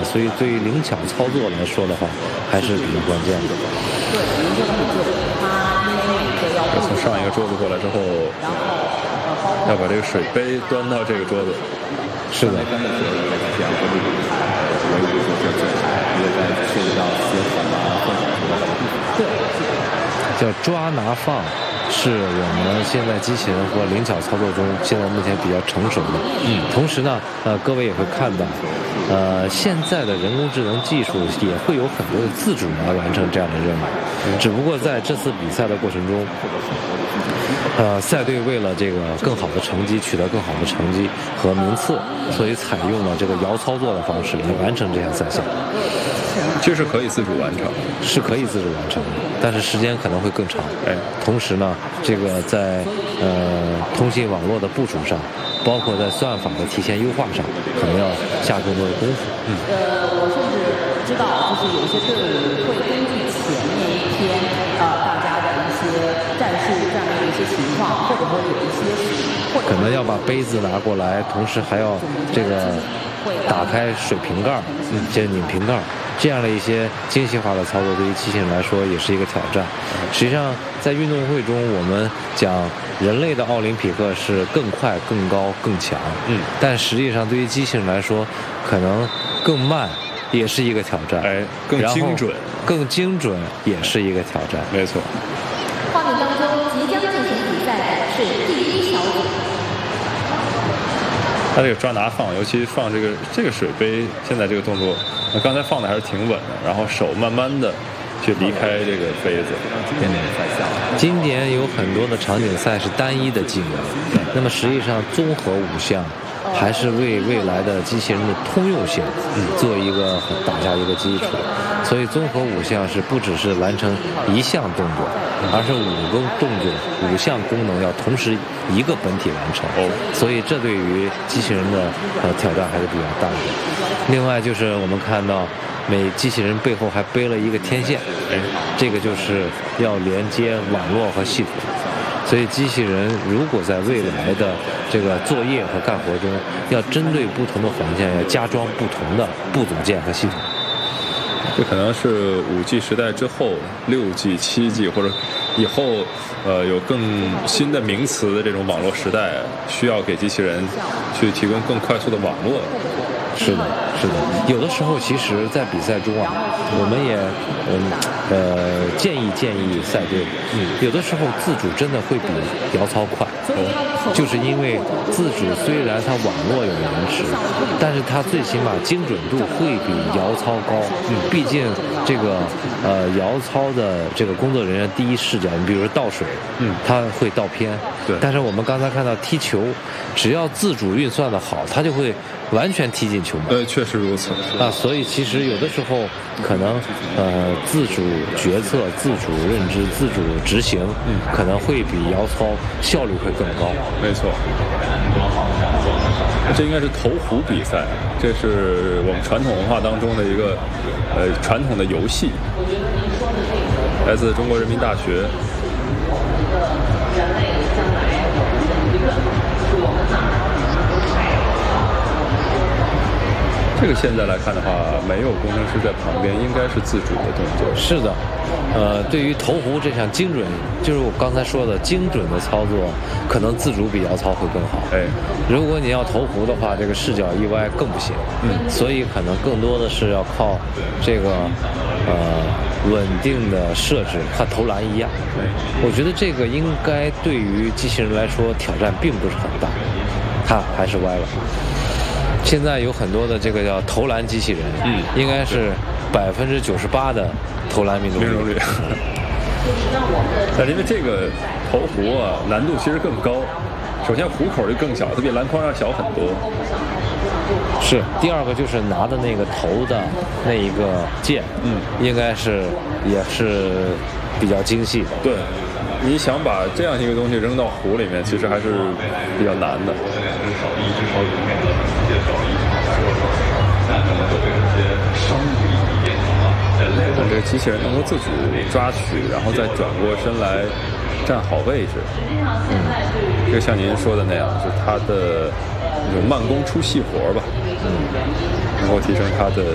所以对于灵巧操作来说的话，还是比较关键的。 对，比如说他每个要从上一个桌子过来之后，要把这个水杯端到这个桌子。 是的。叫抓拿放，是我们现在机器人和灵巧操作中现在目前比较成熟的。同时呢，各位也会看到，现在的人工智能技术也会有很多的自主来完成这样的任务。只不过在这次比赛的过程中，赛队为了这个更好的成绩，取得更好的成绩和名次，所以采用了这个摇操作的方式来完成这项赛项。 这是可以自主完成， 是可以自主完成的，但是时间可能会更长。同时呢，这个在通信网络的部署上，包括在算法的提前优化上，可能要下更多的功夫。 我甚至知道，就是有些队伍会根据前面一天大家的一些战术战略的一些情况，或者说有一些可能要把杯子拿过来，同时还要这个打开水瓶盖，接着拧瓶盖。这样的一些精细化的操作，对于机器人来说也是一个挑战。实际上，在运动会中，我们讲人类的奥林匹克是更快、更高、更强。但实际上，对于机器人来说，可能更慢也是一个挑战。 更精准， 更精准也是一个挑战。 没错。 画面当中即将进行比赛的是第一小组。 他这个抓拿放，尤其放这个水杯，现在这个动作。刚才放的还是挺稳的，然后手慢慢的去离开这个杯子。 今年有很多的场景赛是单一的技能，那么实际上综合五项还是为未来的机器人的通用性做一个打下一个基础。所以综合五项是不只是完成一项动作，而是5个动作5项功能要同时一个本体完成。所以这对于机器人的挑战还是比较大的。另外就是我们看到每机器人背后还背了一个天线，这个就是要连接网络和系统。所以机器人如果在未来的这个作业和干活中，要针对不同的环境，要加装不同的部组件和系统。 这可能是5G 时代之后6G、7G 或者以后有更新的名词的这种网络时代，需要给机器人去提供更快速的网络。 是的，是的。有的时候，其实，在比赛中啊，我们也建议赛队，有的时候自主真的会比摇操快，就是因为自主虽然它网络有延迟，但是它最起码精准度会比摇操高。毕竟这个摇操的这个工作人员第一视角，你比如说倒水，它会倒偏。 对。 但是我们刚才看到踢球，只要自主运算的好，它就会完全踢进球门。 确实如此所以其实有的时候可能自主决策、自主认知、自主执行，可能会比摇操效率会更高。 没错。这应该是投壶比赛，这是我们传统文化当中的一个传统的游戏，来自中国人民大学。这个现在来看的话，没有工程师在旁边，应该是自主的动作。 是的，对于投壶这项精准，就是我刚才说的精准的操作，可能自主比摇操会更好。如果你要投壶的话，这个视角一歪更不行。所以可能更多的是要靠这个稳定的设置，和投篮一样。我觉得这个应该对于机器人来说挑战并不是很大。它还是歪了。现在有很多的这个叫投篮机器人，应该是98%的投篮命中率。 因为这个投壶啊，难度其实更高。首先壶口就更小，它比篮筐要小很多。 是，第二个就是拿的那个投的那一个键，应该是也是比较精细的。 对，你想把这样一个东西扔到壶里面，其实还是比较难的。这个机器人能够自主抓取，然后再转过身来站好位置。就像您说的那样，是它的那种慢工出细活吧。能够提升它的